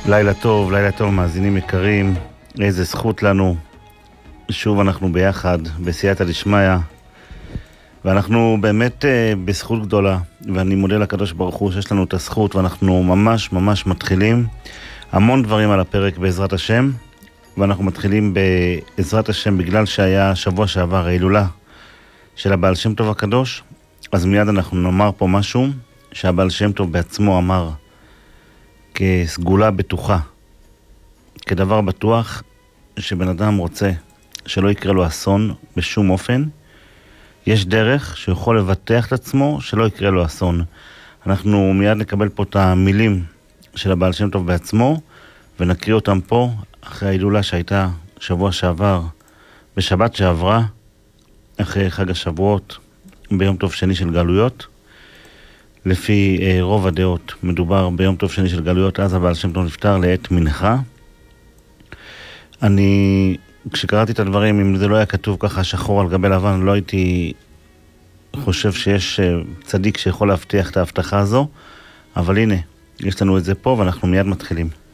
לילה טוב מאזינים יקרים, איזה זכות לנו. שוב אנחנו ביחד בסייעתא דשמיא, ואנחנו באמת בזכות גדולה, ואני מודה לקדוש ברוך הוא שיש לנו את הזכות, ואנחנו ממש מתחילים המון דברים על הפרק בעזרת השם. ואנחנו מתחילים בעזרת השם בגלל שהיה שבוע שעבר ההילולה של הבעל שם טוב הקדוש, אז מיד אנחנו נאמר פה משהו שהבעל שם טוב בעצמו אמר כסגולה בטוחה, כדבר בטוח, שבן אדם רוצה שלא יקרה לו אסון בשום אופן. יש דרך שיכול לבטח את עצמו שלא יקרה לו אסון. אנחנו מיד נקבל פה את המילים של הבעל שם טוב בעצמו, ונקריא אותם פה אחרי ההילולה שהייתה שבוע שעבר, בשבת שעברה, אחרי חג השבועות, ביום טוב שני של גלויות. לפי רוב הדעות מדובר ביום טוב שני של גלויות, אז הבעל שם טוב נפטר לעת מנחה. כשקראתי את הדברים, אם זה לא היה כתוב ככה שחור על גבי לבן, לא הייתי חושב שיש צדיק שיכול להבטיח את ההבטחה הזו, אבל הנה, יש לנו את זה פה ואנחנו מיד מתחילים.